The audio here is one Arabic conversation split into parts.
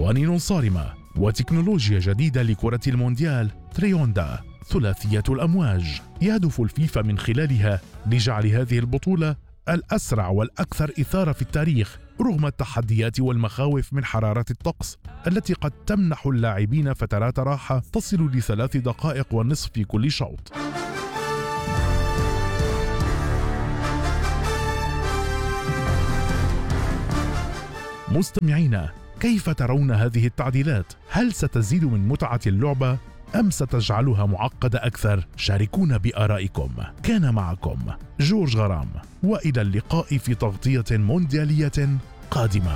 قوانين صارمة وتكنولوجيا جديدة لكرة المونديال تريوندا ثلاثية الأمواج، يهدف الفيفا من خلالها لجعل هذه البطولة الأسرع والأكثر إثارة في التاريخ رغم التحديات والمخاوف من حرارة الطقس التي قد تمنح اللاعبين فترات راحة تصل ل3 دقائق ونصف في كل شوط. مستمعينا، كيف ترون هذه التعديلات؟ هل ستزيد من متعة اللعبة أم ستجعلها معقدة أكثر؟ شاركونا بآرائكم. كان معكم جورج غرام، وإلى اللقاء في تغطية مونديالية قادمة.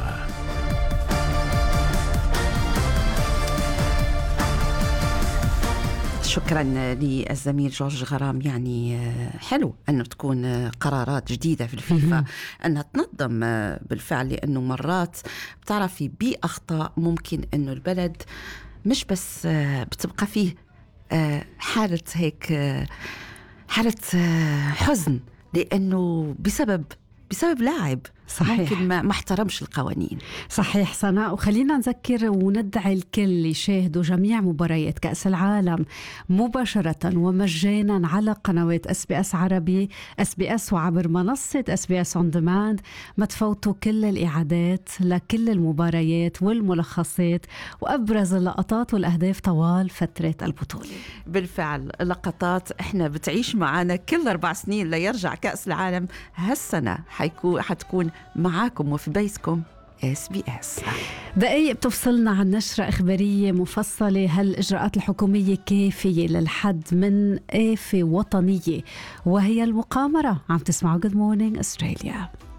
شكرا للزميل جورج غرام. يعني حلو أنه تكون قرارات جديدة في الفيفا أنها تنظم بالفعل، لأنه مرات بتعرفي بأخطاء ممكن أنه البلد مش بس بتبقى فيه حالة هيك حالة حزن، لأنه بسبب لاعب صحيح. ممكن ما احترمش القوانين. صحيح سناء. وخلينا نذكر وندعي الكل يشاهدوا جميع مباريات كأس العالم مباشرة ومجانا على قنوات SBS عربي، SBS وعبر منصة SBS On Demand. ما تفوتوا كل الإعادات لكل المباريات والملخصات وأبرز اللقطات والأهداف طوال فترة البطولة. بالفعل لقطات احنا بتعيش معنا كل 4 سنين ليرجع كأس العالم. هالسنة حتكون معاكم وفي بيتكم SBS. دقايق بتفصلنا عن نشرة إخبارية مفصلة. هل الإجراءات الحكومية كافية للحد من آفة وطنية وهي المقامرة؟ عم تسمعوا Good Morning Australia.